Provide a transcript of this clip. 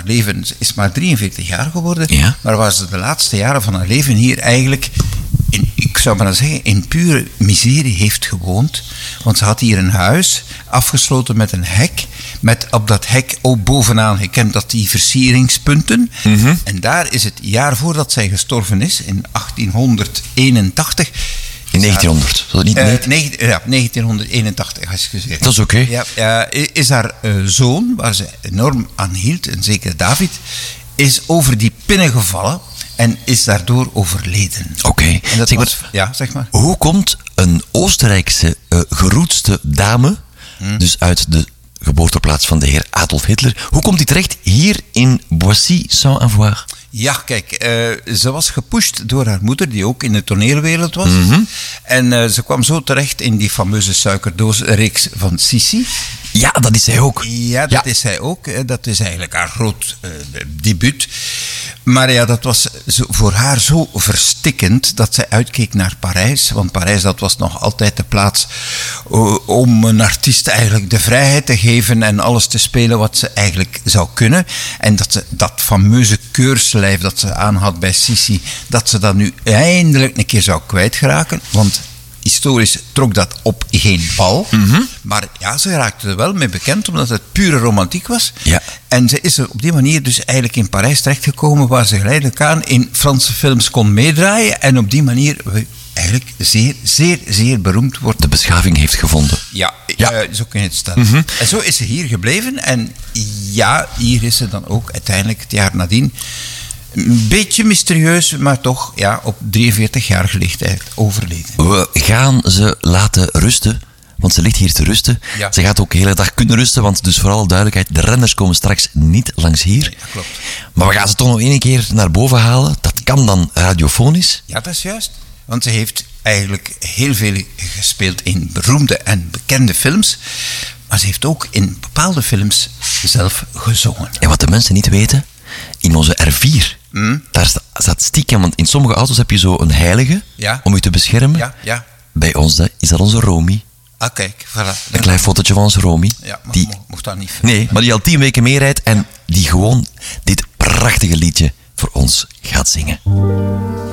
haar leven is maar 43 jaar geworden. Ja. Maar waar ze de laatste jaren van haar leven hier eigenlijk, ik zou maar zeggen, in pure miserie heeft gewoond. Want ze had hier een huis, afgesloten met een hek. Met op dat hek ook bovenaan, je kent dat, die versieringspunten. Mhm. En daar is het jaar voordat zij gestorven is, in 1881... In 1900, zal het niet weten? 1981, excuseer. Dat is oké. Ja, is haar zoon, waar ze enorm aan hield, en zeker David, is over die pinnen gevallen en is daardoor overleden. Oké. En dat Zeg was, maar, ja, zeg maar. hoe komt een Oostenrijkse geroetste dame, dus uit de geboorteplaats van de heer Adolf Hitler, hoe komt die terecht hier in Boissy-Saint-Avoire? Ja, kijk, ze was gepusht door haar moeder, die ook in de toneelwereld was. En ze kwam zo terecht in die fameuze suikerdoosreeks van Sissi. Ja, dat is zij ook. Ja, dat is zij ook. Dat is eigenlijk haar groot debuut. Maar ja, dat was voor haar zo verstikkend dat zij uitkeek naar Parijs. Want Parijs, dat was nog altijd de plaats om een artiest eigenlijk de vrijheid te geven en alles te spelen wat ze eigenlijk zou kunnen. En dat ze dat fameuze keurslijf dat ze aan had bij Sissi, dat ze dat nu eindelijk een keer zou kwijtgeraken. Want historisch trok dat op geen bal. Maar ja, ze raakte er wel mee bekend, omdat het pure romantiek was. Ja. En ze is er op die manier dus eigenlijk in Parijs terechtgekomen, waar ze geleidelijk aan in Franse films kon meedraaien. En op die manier eigenlijk zeer, zeer, zeer beroemd wordt. De beschaving heeft gevonden. Ja, Ja. zo kun je het stellen. En zo is ze hier gebleven. En ja, hier is ze dan ook uiteindelijk het jaar nadien een beetje mysterieus, maar toch ja, op 43-jarige leeftijd overleden. We gaan ze laten rusten, want ze ligt hier te rusten. Ja. Ze gaat ook de hele dag kunnen rusten, want dus vooral duidelijkheid, de renners komen straks niet langs hier. Nee, dat klopt. Maar we gaan ze toch nog één keer naar boven halen. Dat kan dan radiofonisch. Ja, dat is juist. Want ze heeft eigenlijk heel veel gespeeld in beroemde en bekende films. Maar ze heeft ook in bepaalde films zelf gezongen. En wat de mensen niet weten, in onze R4, daar staat stiekem, want in sommige auto's heb je zo een heilige Ja. om je te beschermen. Ja. Bij ons is dat onze Romy. Ah, kijk, voilà. Een klein fotootje van onze Romy. Ja, maar Die, mocht dat niet. nee, maar die al 10 weken meerijdt en die gewoon dit prachtige liedje voor ons gaat zingen.